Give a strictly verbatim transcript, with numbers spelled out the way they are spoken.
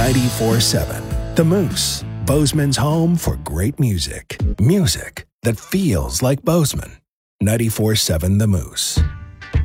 ninety-four seven The Moose, Bozeman's home for great music. Music that feels like Bozeman. ninety-four seven The Moose.